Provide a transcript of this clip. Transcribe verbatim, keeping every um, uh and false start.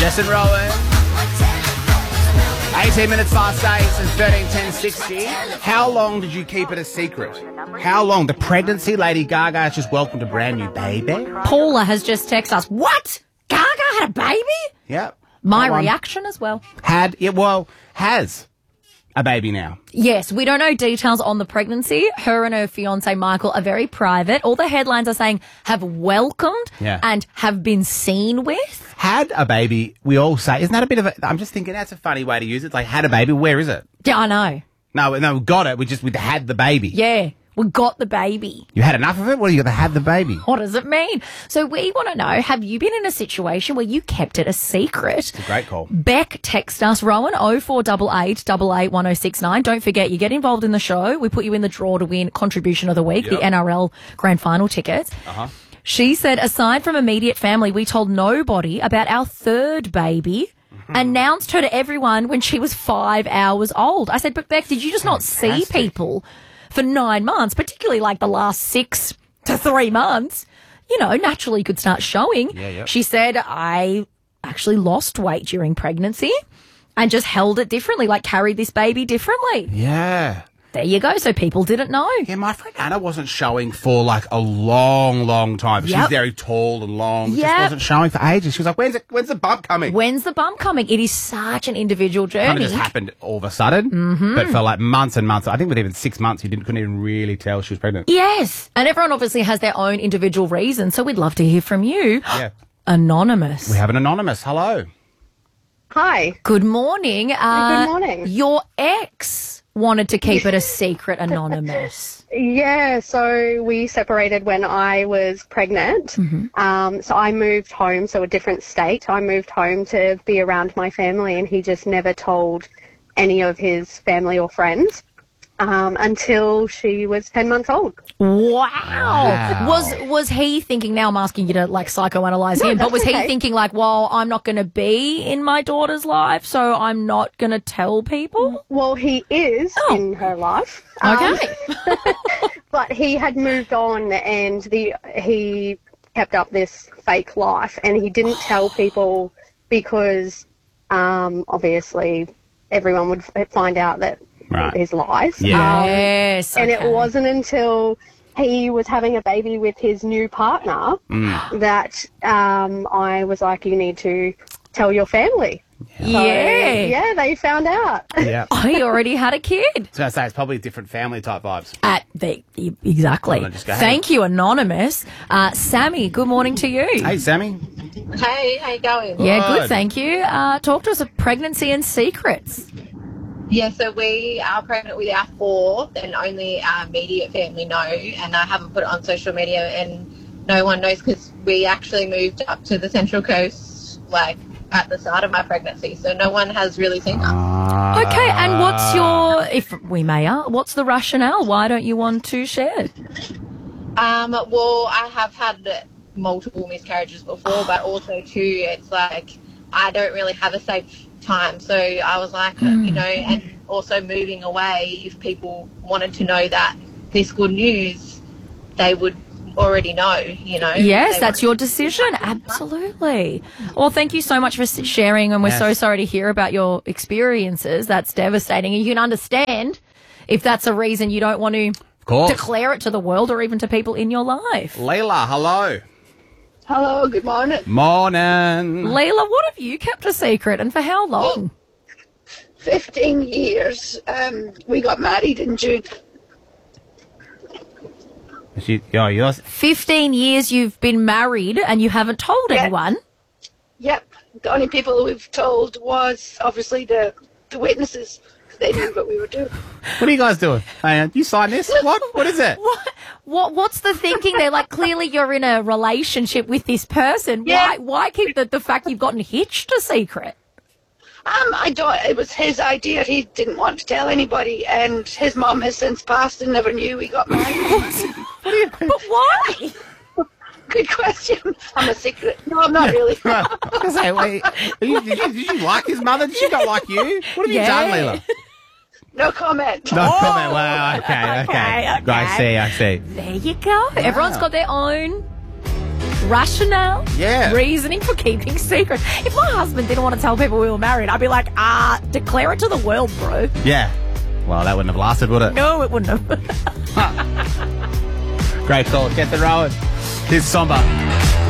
Jess and Rowan. eighteen minutes past eight and thirteen ten sixty. How long did you keep it a secret? How long? The pregnancy, Lady Gaga has just welcomed a brand new baby. Paula has just texted us. What? Gaga had a baby? Yep. My That one. reaction as well. Had, yeah, well, has a baby now. Yes, we don't know details on the pregnancy. Her and her fiance Michael are very private. All the headlines are saying have welcomed Yeah. and have been seen with. Had a baby, we all say. Isn't that a bit of a... I'm just thinking that's a funny way to use it. It's like, had a baby, where is it? Yeah, I know. No, no, we got it. We just, we had the baby. Yeah, we got the baby. You had enough of it? What do you got? Had the baby? What does it mean? So we want to know, have you been in a situation where you kept it a secret? It's a great call. Beck, text us, Rowan, oh four eight eight, eight eight one oh six nine. Don't forget, you get involved in the show. We put you in the draw to win Contribution of the Week, Yep. the N R L Grand Final tickets. Uh-huh. She said, aside from immediate family, we told nobody about our third baby. Announced her to everyone when she was five hours old. I said, but Beck, did you just not see Fantastic. people for nine months, particularly like the last six to three months? You know, naturally could start showing. Yeah, yeah. She said, I actually lost weight during pregnancy and just held it differently, like carried this baby differently. Yeah. There you go. So people didn't know. Yeah, my friend Anna wasn't showing for like a long, long time. She's Yep. very tall and long. Just Yep. wasn't showing for ages. She was like, when's it, when's the bump coming? When's the bump coming? It is such an individual Kind journey. of just happened all of a sudden. Mm-hmm. But for like months and months, I think with even six months, you didn't couldn't even really tell she was pregnant. Yes. And everyone obviously has their own individual reasons, so we'd love to hear from you. Yeah. Anonymous. We have an anonymous. Hello. Hi. Good morning. Uh, Good morning. Your ex wanted to keep it a secret, Anonymous. Yeah, so we separated when I was pregnant. Mm-hmm. Um, so I moved home, so a different state. I moved home to be around my family, and he just never told any of his family or friends um, until she was ten months old. Wow. Wow. Was was he thinking, now I'm asking you to like psychoanalyze No, him, but that's was he okay. thinking like, well, I'm not going to be in my daughter's life, so I'm not going to tell people? Well, he is Oh. in her life. Um, Okay. but he had moved on, and the he kept up this fake life, and he didn't tell people because um, obviously everyone would f- find out that Right. his lies. Yeah. Um, Yes. and okay. it wasn't until he was having a baby with his new partner Mm. that um, I was like, you need to tell your family. So, Yeah. yeah, they found out. Yeah. He already had a kid. So I say it's probably different family type vibes. At the, exactly. Well, then just go Thank you, Anonymous. Uh, Sammy, good morning to you. Hey, Sammy. Hey, how you going? Yeah, good, Good. thank you. Uh, talk to us of pregnancy and secrets. Yeah, so we are pregnant with our fourth, and only our immediate family know, and I haven't put it on social media, and no one knows because we actually moved up to the Central Coast, like, at the start of my pregnancy, so no one has really seen us. Ah. Okay, and what's your, if we may, uh, what's the rationale? Why don't you want to share? Um, well, I have had multiple miscarriages before, but also, too, it's like I don't really have a safe time, so I was like, you know, and also moving away, if people wanted to know that this good news, they would already know, you know. Yes, They that's won't- your decision. Absolutely. Well, thank you so much for s- sharing, and we're Yes. so sorry to hear about your experiences. That's devastating, and you can understand if that's a reason you don't want to Of course. declare it to the world or even to people in your life. Layla, hello. Hello, good morning. Morning. Leila, what have you kept a secret, and for how long? fifteen years. Um, we got married in June. She, oh, yours. Fifteen years you've been married and you haven't told Yeah. anyone. Yep. The only people we've told was obviously the, the witnesses. They knew what we were doing. What are you guys doing? Hey, you sign this? What? What is it? What? What? What's the thinking there? Like, clearly you're in a relationship with this person. Yeah. Why? Why keep the, the fact you've gotten hitched a secret? Um, I don't. It was his idea. He didn't want to tell anybody, and his mum has since passed and never knew we got married. But why? Good question. I'm a secret. No, I'm not really. I was gonna say, wait, are you, did, you, did you like his mother? Did she not like you? What have you done, Leila? No comment. No comment. Well, okay, okay. Okay, okay. I see, I see. There you go. Everyone's got their own rationale, Yeah. reasoning for keeping secret. If my husband didn't want to tell people we were married, I'd be like, ah, declare it to the world, bro. Yeah. Well, that wouldn't have lasted, would it? No, it wouldn't have. Great call. Get the rowing. Here's Somber.